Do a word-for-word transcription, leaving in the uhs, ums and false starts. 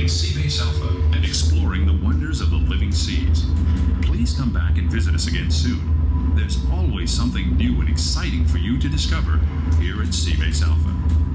cultivating Seabase Alpha and exploring the wonders of the living seas. Please come back and visit us again soon. There's always something new and exciting for you to discover here at Seabase Alpha.